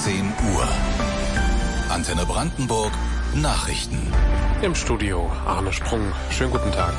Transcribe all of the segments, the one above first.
10 Uhr. Antenne Brandenburg Nachrichten. Im Studio Arne Sprung. Schönen guten Tag.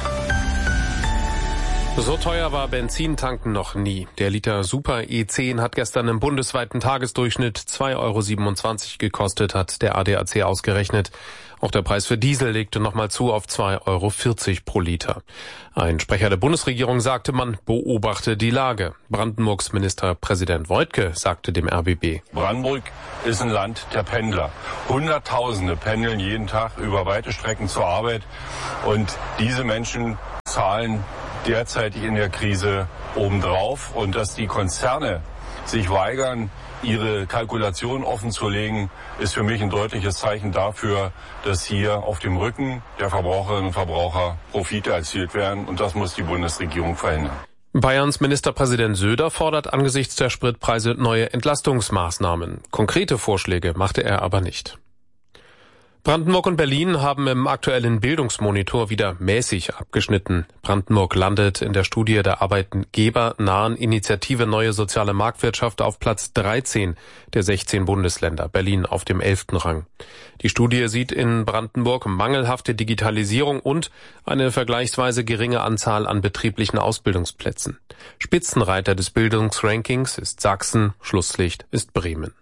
So teuer war Benzintanken noch nie. Der Liter Super E10 hat gestern im bundesweiten Tagesdurchschnitt 2,27 € gekostet, hat der ADAC ausgerechnet. Auch der Preis für Diesel legte nochmal zu auf 2,40 € pro Liter. Ein Sprecher der Bundesregierung sagte, man beobachte die Lage. Brandenburgs Ministerpräsident Woidke sagte dem RBB: Brandenburg ist ein Land der Pendler. Hunderttausende pendeln jeden Tag über weite Strecken zur Arbeit. Und diese Menschen zahlen derzeitig in der Krise obendrauf. Und dass die Konzerne sich weigern, ihre Kalkulation offenzulegen, ist für mich ein deutliches Zeichen dafür, dass hier auf dem Rücken der Verbraucherinnen und Verbraucher Profite erzielt werden. Und das muss die Bundesregierung verhindern. Bayerns Ministerpräsident Söder fordert angesichts der Spritpreise neue Entlastungsmaßnahmen. Konkrete Vorschläge machte er aber nicht. Brandenburg und Berlin haben im aktuellen Bildungsmonitor wieder mäßig abgeschnitten. Brandenburg landet in der Studie der arbeitgebernahen Initiative Neue Soziale Marktwirtschaft auf Platz 13 der 16 Bundesländer, Berlin auf dem 11. Rang. Die Studie sieht in Brandenburg mangelhafte Digitalisierung und eine vergleichsweise geringe Anzahl an betrieblichen Ausbildungsplätzen. Spitzenreiter des Bildungsrankings ist Sachsen, Schlusslicht ist Bremen.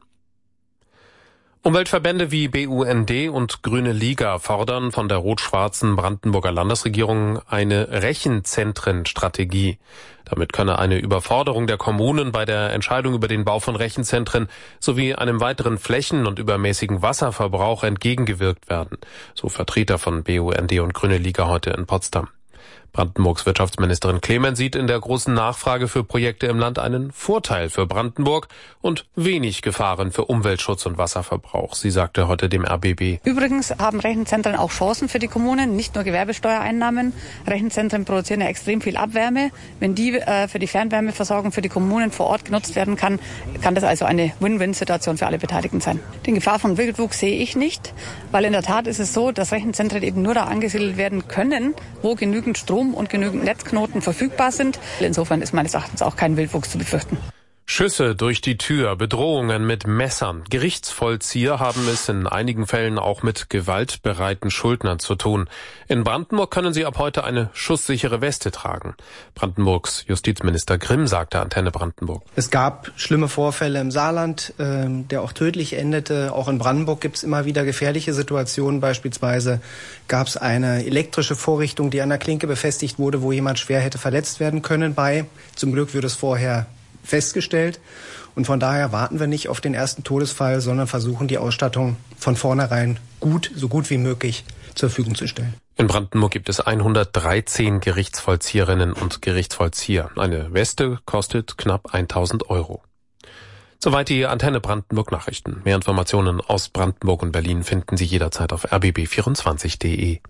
Umweltverbände wie BUND und Grüne Liga fordern von der rot-schwarzen Brandenburger Landesregierung eine Rechenzentrenstrategie. Damit könne eine Überforderung der Kommunen bei der Entscheidung über den Bau von Rechenzentren sowie einem weiteren Flächen- und übermäßigen Wasserverbrauch entgegengewirkt werden, so Vertreter von BUND und Grüne Liga heute in Potsdam. Brandenburgs Wirtschaftsministerin Clement sieht in der großen Nachfrage für Projekte im Land einen Vorteil für Brandenburg und wenig Gefahren für Umweltschutz und Wasserverbrauch. Sie sagte heute dem RBB: Übrigens haben Rechenzentren auch Chancen für die Kommunen, nicht nur Gewerbesteuereinnahmen. Rechenzentren produzieren ja extrem viel Abwärme. Wenn die für die Fernwärmeversorgung für die Kommunen vor Ort genutzt werden kann, kann das also eine Win-Win-Situation für alle Beteiligten sein. Die Gefahr von Wildwuchs sehe ich nicht, weil in der Tat ist es so, dass Rechenzentren eben nur da angesiedelt werden können, wo genügend Strom und genügend Netzknoten verfügbar sind. Insofern ist meines Erachtens auch kein Wildwuchs zu befürchten. Schüsse durch die Tür, Bedrohungen mit Messern. Gerichtsvollzieher haben es in einigen Fällen auch mit gewaltbereiten Schuldnern zu tun. In Brandenburg können sie ab heute eine schusssichere Weste tragen. Brandenburgs Justizminister Grimm sagte Antenne Brandenburg: Es gab schlimme Vorfälle im Saarland, der auch tödlich endete. Auch in Brandenburg gibt es immer wieder gefährliche Situationen. Beispielsweise gab es eine elektrische Vorrichtung, die an der Klinke befestigt wurde, wo jemand schwer hätte verletzt werden können bei. Zum Glück wird es vorher festgestellt. Und von daher warten wir nicht auf den ersten Todesfall, sondern versuchen, die Ausstattung von vornherein so gut wie möglich zur Verfügung zu stellen. In Brandenburg gibt es 113 Gerichtsvollzieherinnen und Gerichtsvollzieher. Eine Weste kostet knapp 1.000 €. Soweit die Antenne Brandenburg Nachrichten. Mehr Informationen aus Brandenburg und Berlin finden Sie jederzeit auf rbb24.de.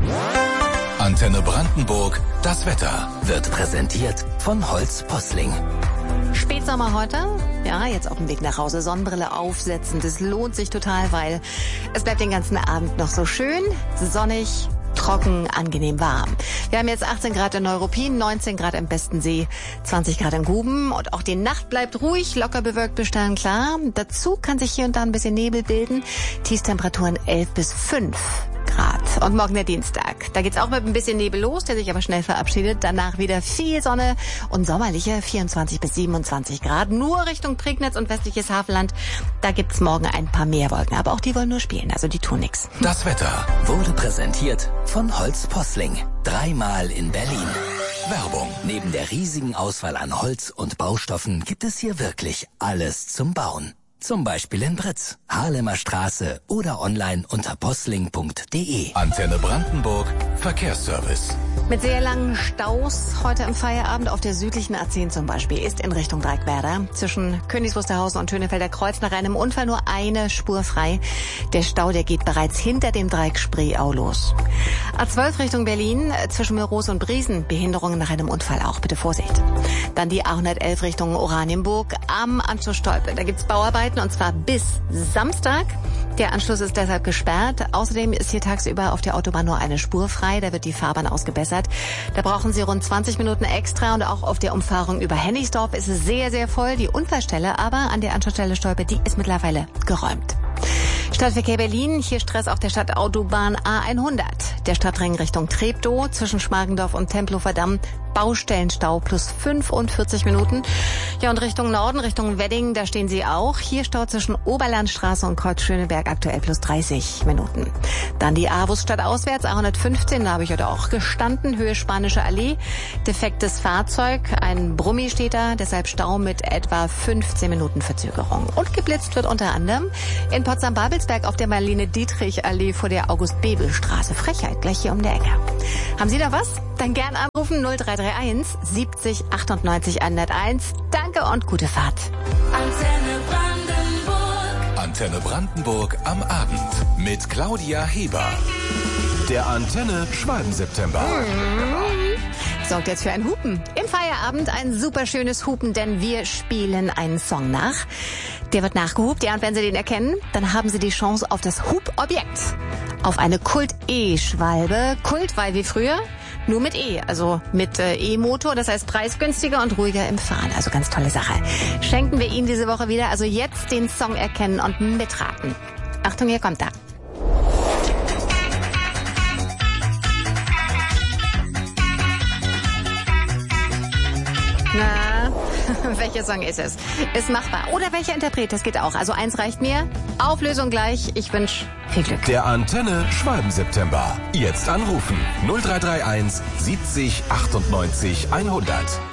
Antenne Brandenburg, das Wetter wird präsentiert von Holz Posling. Spätsommer heute, ja, jetzt auf dem Weg nach Hause, Sonnenbrille aufsetzen, das lohnt sich total, weil es bleibt den ganzen Abend noch so schön, sonnig, trocken, angenehm warm. Wir haben jetzt 18 Grad in Neuruppin, 19 Grad im Bestensee, 20 Grad in Guben und auch die Nacht bleibt ruhig, locker bewölkt bis sternklar. Dazu kann sich hier und da ein bisschen Nebel bilden, Tiefstemperaturen 11 bis 5 Grad. Und morgen der Dienstag. Da geht's auch mit ein bisschen Nebel los, der sich aber schnell verabschiedet. Danach wieder viel Sonne und sommerliche 24 bis 27 Grad. Nur Richtung Prignitz und westliches Hafenland. Da gibt's morgen ein paar mehr Wolken. Aber auch die wollen nur spielen, also die tun nix. Das Wetter wurde präsentiert von Holz Posling. 3-mal in Berlin. Werbung. Neben der riesigen Auswahl an Holz und Baustoffen gibt es hier wirklich alles zum Bauen. Zum Beispiel in Britz, Haarlemer Straße oder online unter posling.de. Antenne Brandenburg, Verkehrsservice. Mit sehr langen Staus heute im Feierabend auf der südlichen A10 zum Beispiel ist in Richtung Dreieckwerder zwischen Königs Wusterhausen und Schönefelder Kreuz nach einem Unfall nur eine Spur frei. Der Stau, der geht bereits hinter dem Dreieck Spreeau los. A12 Richtung Berlin zwischen Mülros und Briesen, Behinderungen nach einem Unfall auch, bitte Vorsicht. Dann die A111 Richtung Oranienburg am Anschluss Stolpe. Da gibt's Bauarbeiten. anhalten, und zwar bis Samstag. Der Anschluss ist deshalb gesperrt. Außerdem ist hier tagsüber auf der Autobahn nur eine Spur frei. Da wird die Fahrbahn ausgebessert. Da brauchen Sie rund 20 Minuten extra. Und auch auf der Umfahrung über Hennigsdorf ist es sehr, sehr voll. Die Unfallstelle aber an der Anschlussstelle Stolpe, die ist mittlerweile geräumt. Stadtverkehr Berlin, hier Stress auf der Stadtautobahn A100. Der Stadtring Richtung Treptow zwischen Schmargendorf und Tempelhofer Damm. Baustellenstau plus 45 Minuten. Ja, und Richtung Norden, Richtung Wedding, da stehen Sie auch. Hier Stau zwischen Oberlandstraße und Kreuz Schöneberg aktuell plus 30 Minuten. Dann die A-Bus stadtauswärts, A115, da habe ich heute auch gestanden, Höhe Spanische Allee. Defektes Fahrzeug, ein Brummi steht da, deshalb Stau mit etwa 15 Minuten Verzögerung. Und geblitzt wird unter anderem in Potsdam-Babelsberg auf der Marlene-Dietrich-Allee vor der August-Bebel-Straße. Frechheit, gleich hier um der Ecke. Haben Sie da was? Dann gern anrufen 0331 70 98 101. Danke und gute Fahrt. Antenne Brandenburg. Antenne Brandenburg am Abend mit Claudia Heber. Der Antenne Schwalben-September. Sorgt jetzt für ein Hupen. Im Feierabend ein super schönes Hupen, denn wir spielen einen Song nach. Der wird nachgehupt, ja, und wenn Sie den erkennen, dann haben Sie die Chance auf das Hubobjekt. Auf eine Kult-E-Schwalbe. Kult, weil wie früher, nur mit E, also mit E-Motor, das heißt preisgünstiger und ruhiger im Fahren. Also ganz tolle Sache. Schenken wir Ihnen diese Woche wieder, also jetzt den Song erkennen und mitraten. Achtung, hier kommt er. Na, welcher Song ist es? Ist machbar. Oder welcher Interpret, das geht auch. Also eins reicht mir. Auflösung gleich. Ich wünsche viel Glück. Der Antenne Schwalben-September. Jetzt anrufen. 0331 70 98 100.